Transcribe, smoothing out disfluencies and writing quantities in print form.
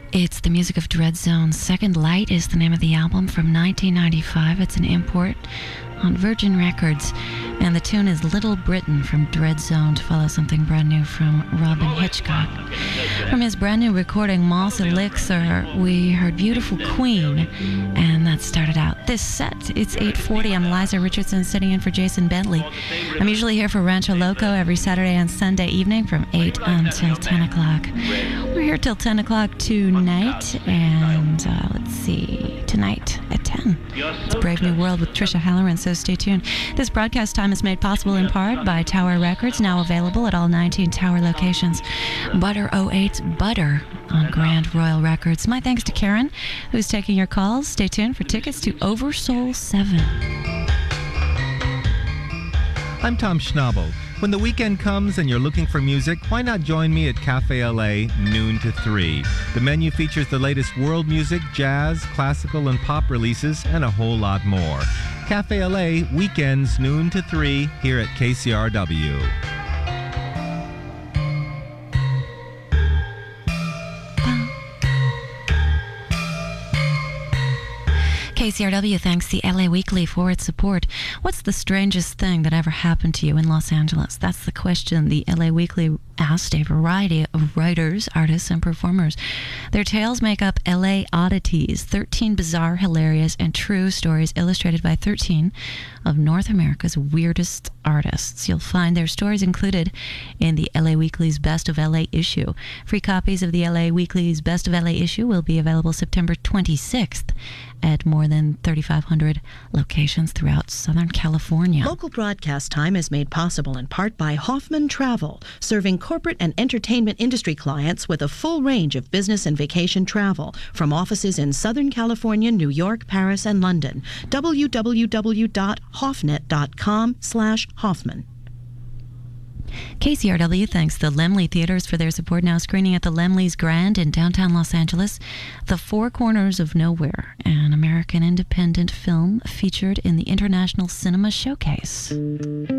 It's the music of Dread Zone. Second Light is the name of the album from 1995. It's an import on Virgin Records. And the tune is Little Britain from Dread Zone, to follow something brand new from Robin Hitchcock. From his brand new recording, Moss Elixir, we heard Beautiful Queen, and that started out this set. It's 8:40. I'm Liza Richardson, sitting in for Jason Bentley. I'm usually here for Rancho Loco every Saturday and Sunday evening from 8 until 10 o'clock. We're here till 10 o'clock tonight, and let's see, tonight at 10. It's Brave New World with Trisha Halloran, so stay tuned. This broadcast time is made possible in part by Tower Records, now available at all 19 Tower locations. Butter 08's Butter on Grand Royal Records. My thanks to Karen, who's taking your calls. Stay tuned for tickets to Oversoul 7. I'm Tom Schnabel. When the weekend comes and you're looking for music, why not join me at Cafe LA noon to 3? The menu features the latest world music, jazz, classical, and pop releases, and a whole lot more. Cafe LA, weekends noon to 3 here at KCRW. KCRW thanks the LA Weekly for its support. What's the strangest thing that ever happened to you in Los Angeles? That's the question the LA Weekly asked a variety of writers, artists, and performers. Their tales make up LA Oddities, 13 bizarre, hilarious, and true stories illustrated by 13 of North America's weirdest artists. You'll find their stories included in the LA Weekly's Best of LA issue. Free copies of the LA Weekly's Best of LA issue will be available September 26th at more than 3,500 locations throughout Southern California. Local broadcast time is made possible in part by Hoffman Travel, serving corporate and entertainment industry clients with a full range of business and vacation travel from offices in Southern California, New York, Paris, and London. www.hoffnet.com/Hoffman. KCRW thanks the Laemmle Theaters for their support, now screening at the Laemmle's Grand in downtown Los Angeles. The Four Corners of Nowhere, an American independent film featured in the International Cinema Showcase.